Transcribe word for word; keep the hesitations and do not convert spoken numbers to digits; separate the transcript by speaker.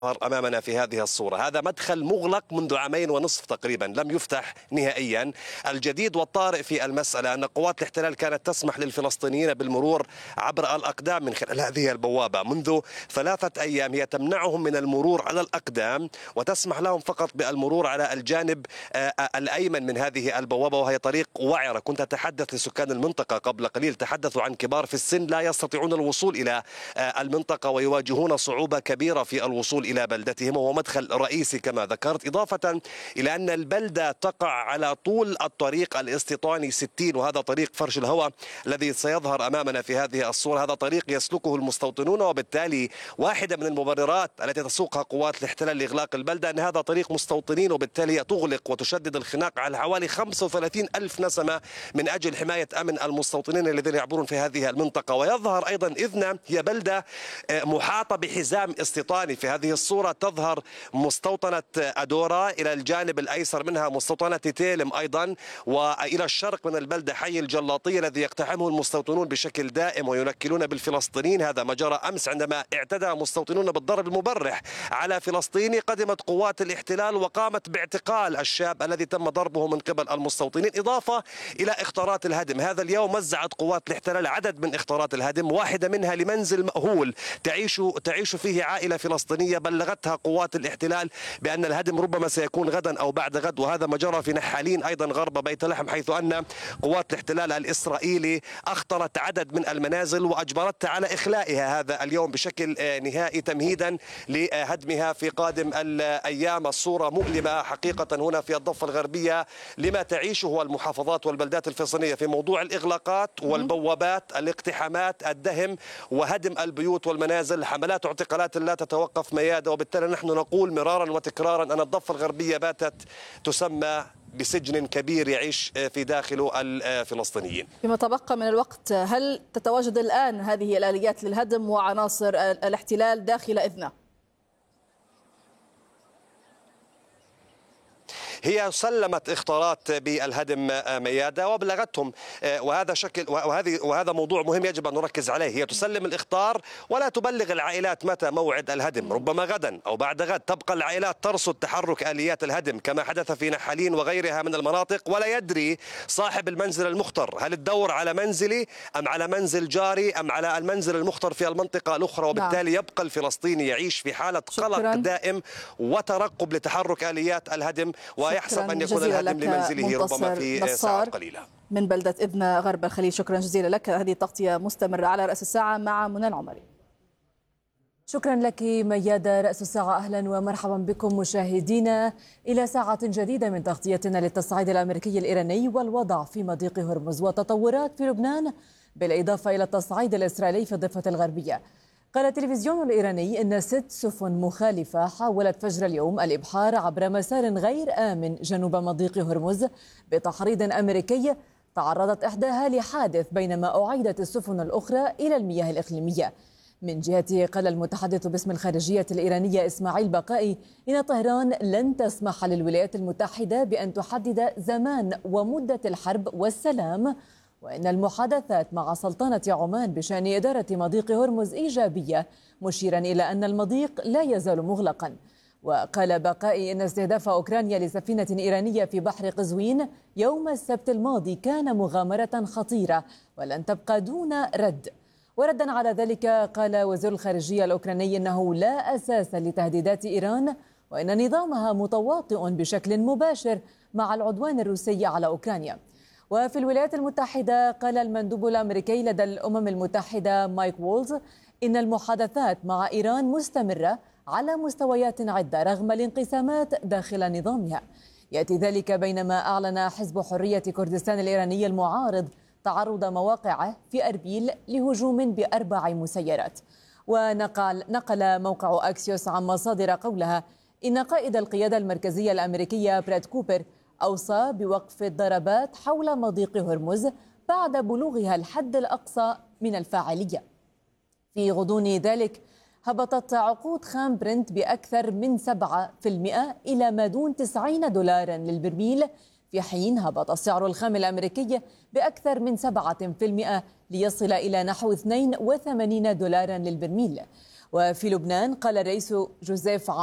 Speaker 1: أمامنا في هذه الصورة. هذا مدخل مغلق منذ عامين ونصف تقريبا، لم يفتح نهائيا. الجديد والطارئ في المسألة أن قوات الاحتلال كانت تسمح للفلسطينيين بالمرور عبر الأقدام من خلال هذه البوابة منذ ثلاثة أيام. هي تمنعهم من المرور على الأقدام وتسمح لهم فقط بالمرور على الجانب الأيمن من هذه البوابة، وهي طريق وعرة. كنت أتحدث لسكان المنطقة قبل قليل، تحدثوا عن كبار في السن لا يستطيعون الوصول إلى المنطقة ويواجهون صعوبة كبيرة في الوصول إلى بلدتهم، وهو مدخل رئيسي كما ذكرت، إضافة إلى أن البلدة تقع على طول الطريق الاستيطاني ستين، وهذا طريق فرش الهواء الذي سيظهر أمامنا في هذه الصورة. هذا طريق يسلكه المستوطنون، وبالتالي واحدة من المبررات التي تسوقها قوات الاحتلال لإغلاق البلدة أن هذا طريق مستوطنين، وبالتالي تغلق وتشدد الخناق على حوالي خمسة وثلاثين ألف نسمة من أجل حماية أمن المستوطنين الذين يعبرون في هذه المنطقة. ويظهر أيضا إذن هي بلدة محاطة بحزام استيطاني. في هذه الصورة تظهر مستوطنة أدورا، إلى الجانب الأيسر منها مستوطنة تيلم أيضا، وإلى الشرق من البلدة حي الجلاطية الذي يقتحمه المستوطنون بشكل دائم وينكلون بالفلسطينيين. هذا ما جرى أمس عندما اعتدى مستوطنون بالضرب المبرح على فلسطيني. قدمت قوات الاحتلال وقامت باعتقال الشاب الذي تم ضربه من قبل المستوطنين، إضافة إلى إخطارات الهدم. هذا اليوم وزعت قوات الاحتلال عدد من إخطارات الهدم، واحدة منها لمنزل مأهول تعيش تعيش فيه عائلة فلسطينية. بلغتها قوات الاحتلال بأن الهدم ربما سيكون غدا أو بعد غد، وهذا ما جرى في نحالين أيضا غرب بيت لحم، حيث أن قوات الاحتلال الإسرائيلي أخطرت عدد من المنازل وأجبرتها على إخلائها هذا اليوم بشكل نهائي تمهيدا لهدمها في قادم الأيام. الصورة مؤلمة حقيقة هنا في الضفة الغربية لما تعيشه المحافظات والبلدات الفلسطينية في موضوع الإغلاقات والبوابات، الاقتحامات، الدهم وهدم البيوت والمنازل، حملات واعتقالات لا تتوقف ميادة. وبالتالي نحن نقول مرارا وتكرارا أن الضفة الغربية باتت تسمى بسجن كبير يعيش في داخله الفلسطينيين.
Speaker 2: فيما تبقى من الوقت، هل تتواجد الآن هذه الآليات للهدم وعناصر الاحتلال داخل إذنه؟
Speaker 1: هي سلمت اختارات بالهدم ميادة وبلغتهم، وهذا شكل وهذه وهذا موضوع مهم يجب أن نركز عليه. هي تسلم الإخطار ولا تبلغ العائلات متى موعد الهدم، ربما غدا أو بعد غد. تبقى العائلات ترصد تحرك آليات الهدم كما حدث في نحالين وغيرها من المناطق، ولا يدري صاحب المنزل المخطر هل الدور على منزلي أم على منزل جاري أم على المنزل المخطر في المنطقة الأخرى. وبالتالي يبقى الفلسطيني يعيش في حالة قلق دائم وترقب لتحرك آليات الهدم، ويحسب أن يكون الهدم لمنزله ربما في ساعات قليلة.
Speaker 2: من بلدة إذن غرب الخليل، شكرا جزيلا لك. هذه التغطية مستمرة على رأس الساعة مع منى العمري.
Speaker 3: شكرا لك ميادة. رأس الساعة، أهلا ومرحبا بكم مشاهدينا إلى ساعة جديدة من تغطيتنا للتصعيد الأمريكي الإيراني والوضع في مضيق هرمز وتطورات في لبنان، بالإضافة إلى التصعيد الإسرائيلي في الضفة الغربية. قال التلفزيون الإيراني أن ست سفن مخالفة حاولت فجر اليوم الإبحار عبر مسار غير آمن جنوب مضيق هرمز بتحريض أمريكي. تعرضت إحداها لحادث بينما أعيدت السفن الأخرى إلى المياه الإقليمية. من جهته قال المتحدث باسم الخارجية الإيرانية إسماعيل بقائي إن طهران لن تسمح للولايات المتحدة بأن تحدد زمان ومدة الحرب والسلام، وإن المحادثات مع سلطنة عمان بشأن إدارة مضيق هرمز إيجابية، مشيرا إلى أن المضيق لا يزال مغلقا. وقال بقائي إن استهداف أوكرانيا لسفينة إيرانية في بحر قزوين يوم السبت الماضي كان مغامرة خطيرة ولن تبقى دون رد. وردا على ذلك قال وزير الخارجية الأوكراني إنه لا أساس لتهديدات إيران، وإن نظامها متواطئ بشكل مباشر مع العدوان الروسي على أوكرانيا. وفي الولايات المتحدة قال المندوب الأمريكي لدى الأمم المتحدة مايك وولز إن المحادثات مع إيران مستمرة على مستويات عدة رغم الانقسامات داخل نظامها. يأتي ذلك بينما أعلن حزب حرية كردستان الإيراني المعارض تعرض مواقعه في أربيل لهجوم بأربع مسيرات. ونقل نقل موقع أكسيوس عن مصادر قولها إن قائد القيادة المركزية الأمريكية براد كوبر أوصى بوقف الضربات حول مضيق هرمز بعد بلوغها الحد الأقصى من الفاعلية. في غضون ذلك هبطت عقود خام برنت بأكثر من سبعة بالمئة إلى ما دون تسعين دولارا للبرميل، في حين هبط سعر الخام الأمريكي بأكثر من سبعة بالمئة ليصل إلى نحو اثنين وثمانين دولارا للبرميل. وفي لبنان قال الرئيس جوزيف